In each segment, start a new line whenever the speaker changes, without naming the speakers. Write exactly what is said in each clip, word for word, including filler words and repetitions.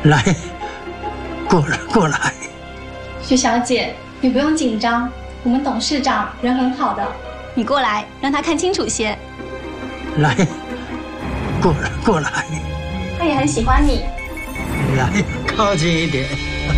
来，过来过来。
徐小姐，你不用紧张，我们董事长人很好的，你过来让他看清楚些。
来，过来过来。
他也很喜欢你。
来，靠近一点。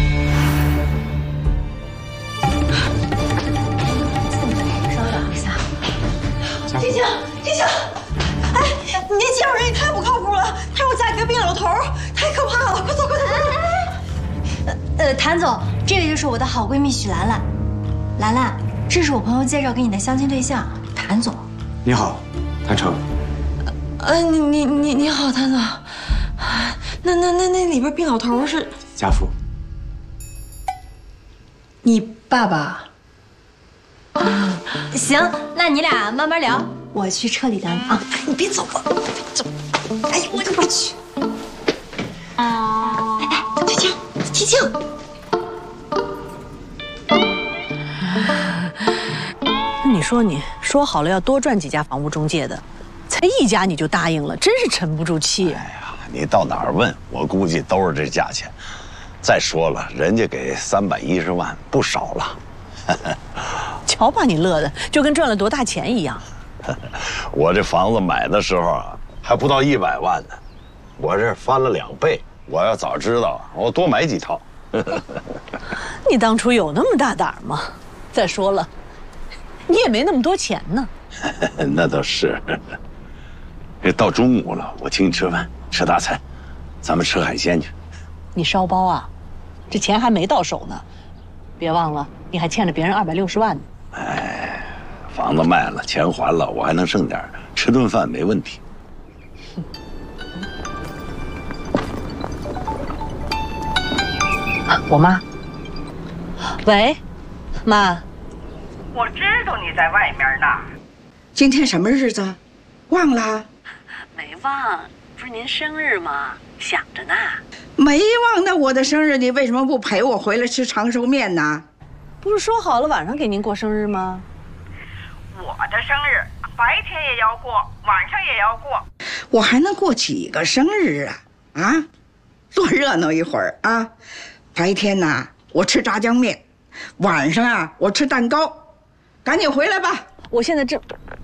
稍等一下。
静静，静静，哎，你那介绍人也太不靠谱了，他说嫁给个病老头，太可怕了！快走，快走，快走！
呃呃，谭总，这个就是我的好闺蜜许兰兰。兰兰，这是我朋友介绍给你的相亲对象，谭总。
你好，谭成。
呃，你你你你好，谭总。那那那那里边病老头是
家父。
你爸爸？
啊，行，那你俩慢慢聊，我去车里等你啊。
你别走了，走！哎，我就不去。哎哎，提青，提青。
你说你说好了要多赚几家房屋中介的，才一家你就答应了，真是沉不住气。
哎呀，你到哪儿问，我估计都是这价钱。再说了，人家给三百一十万，不少了。
瞧把你乐的，就跟赚了多大钱一样。
我这房子买的时候啊，还不到一百万呢，我这翻了两倍。我要早知道，我多买几套。
你当初有那么大胆吗？再说了，你也没那么多钱呢。
那倒是。这到中午了，我请你吃饭，吃大餐，咱们吃海鲜去。
你烧包啊？这钱还没到手呢，别忘了你还欠着别人二百六十万呢。
哎，房子卖了，钱还了，我还能剩点，吃顿饭没问题。
啊，我妈。喂，妈。
我知道你在外面呢。
今天什么日子？忘了？
没忘，不是您生日吗？想着呢。
没忘，那我的生日你为什么不陪我回来吃长寿面呢？
不是说好了晚上给您过生日吗？
我的生日白天也要过，晚上也要过。
我还能过几个生日啊？啊，多热闹一会儿啊！白天呐、啊，我吃炸酱面；晚上啊，我吃蛋糕。赶紧回来吧！
我现在正……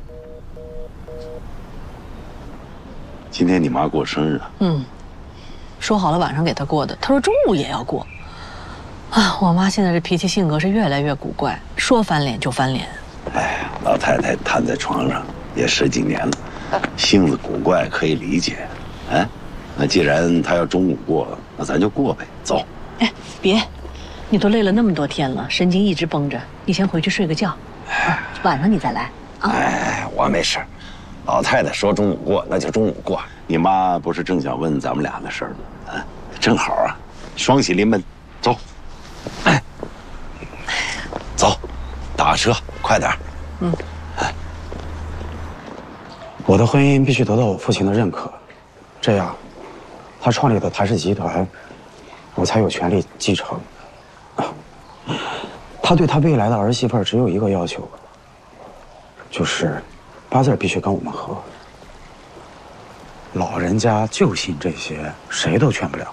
今天你妈过生日啊？
嗯，说好了晚上给她过的，她说中午也要过。啊，我妈现在这脾气性格是越来越古怪，说翻脸就翻脸。
哎，老太太瘫在床上也十几年了，性子古怪可以理解。哎，那既然她要中午过，那咱就过呗。走。
哎，别，你都累了那么多天了，神经一直绷着，你先回去睡个觉。啊、晚上你再来啊！
哎，我没事。老太太说中午过，那就中午过。你妈不是正想问咱们俩的事儿吗？啊，正好啊，双喜临门，走。哎，走，打个车，快点。
嗯。
哎，
我的婚姻必须得到我父亲的认可，这样，他创立的台氏集团，我才有权利继承。他对他未来的儿媳妇只有一个要求，就是八字必须跟我们合。老人家就信这些，谁都劝不了。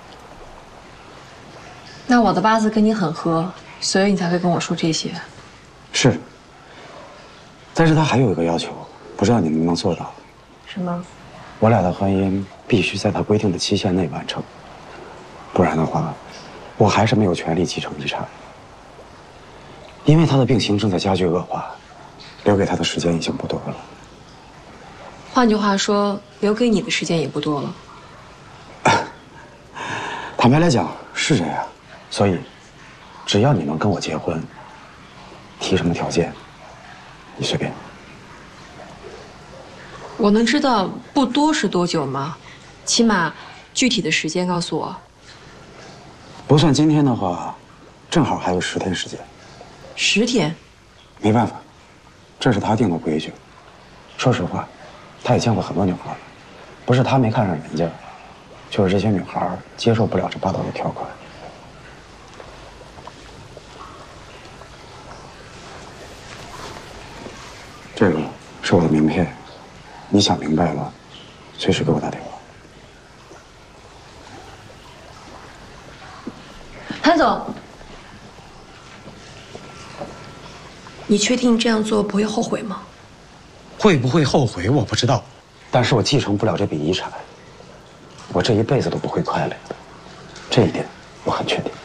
那我的八字跟你很合，所以你才会跟我说这些。
是。但是他还有一个要求，不知道你能不能做到？
什么？
我俩的婚姻必须在他规定的期限内完成，不然的话，我还是没有权利继承遗产。因为他的病情正在加剧恶化，留给他的时间已经不多了。
换句话说，留给你的时间也不多了。
坦白来讲是这样，所以，只要你能跟我结婚，提什么条件，你随便。
我能知道不多是多久吗？起码具体的时间告诉我。
不算今天的话，正好还有十天时间。
十天？
没办法，这是他定的规矩。说实话，他也见过很多女孩，不是他没看上人家，就是这些女孩接受不了这霸道的条款。这个是我的名片，你想明白了，随时给我打电话。
谭总，
你确定这样做不会后悔吗？
会不会后悔我不知道，但是我继承不了这笔遗产，我这一辈子都不会快乐的，这一点我很确定。